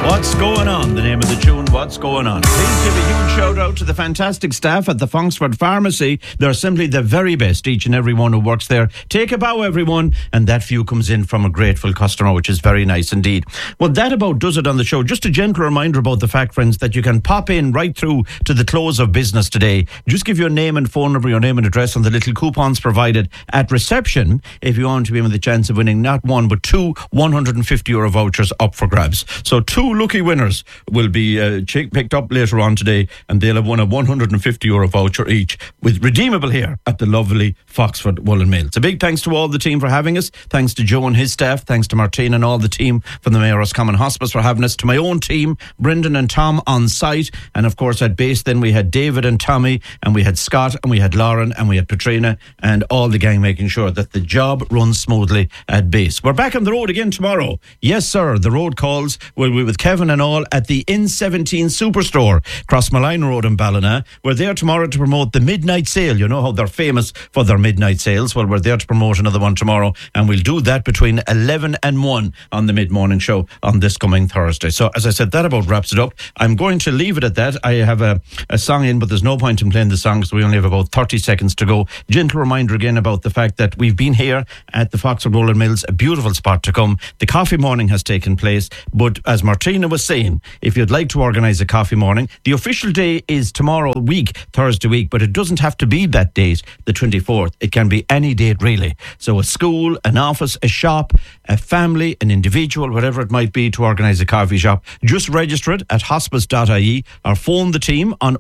What's Going On, the name of the tune, What's Going On. Please give a huge shout out to the fantastic staff at the Fonksford Pharmacy. They're simply the very best, each and every one who works there. Take a bow, everyone, and that view comes in from a grateful customer, which is very nice indeed. Well, that about does it on the show. Just a gentle reminder about the fact, friends, that you can pop in right through to the close of business today. Just give your name and phone number, your name and address on the little coupons provided at reception if you want to be with the chance of winning not one but two €150 vouchers up for grabs. So two lucky winners will be picked up later on today, and they'll have won a €150 voucher each, with redeemable here at the lovely Foxford Woolen Mill. So big thanks to all the team for having us. Thanks to Joe and his staff. Thanks to Martine and all the team from the Mayo Roscommon Hospice for having us. To my own team, Brendan and Tom on site, and of course at base then we had David and Tommy, and we had Scott, and we had Lauren, and we had Katrina, and all the gang making sure that the job runs smoothly at base. We're back on the road again tomorrow. Yes, sir. The road calls will be with Kevin and all at the N17 Superstore, Crossmalline Road in Ballina. We're there tomorrow to promote the midnight sale. You know how they're famous for their midnight sales. Well, we're there to promote another one tomorrow, and we'll do that between 11 and 1 on the mid-morning show on this coming Thursday. So, as I said, that about wraps it up. I'm going to leave it at that. I have a song in, but there's no point in playing the song, so we only have about 30 seconds to go. Gentle reminder again about the fact that we've been here at the Foxford Woolen Mills, a beautiful spot to come. The coffee morning has taken place, but as Martina was saying, if you'd like to organise a coffee morning, the official day is tomorrow week, Thursday week, but it doesn't have to be that date, the 24th. It can be any date really. So a school, an office, a shop, a family, an individual, whatever it might be, to organise a coffee shop, just register it at hospice.ie or phone the team on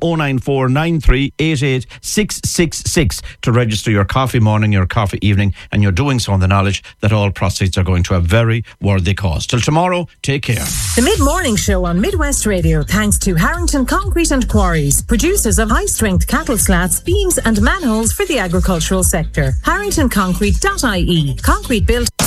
09493886666 to register your coffee morning, your coffee evening, and you're doing so on the knowledge that all proceeds are going to a very worthy cause. Till tomorrow, take care. The Mid-Morning Show on Midwest Radio, thanks to Harrington Concrete and Quarries, producers of high-strength cattle slats, beams and manholes for the agricultural sector. HarringtonConcrete.ie. Concrete built...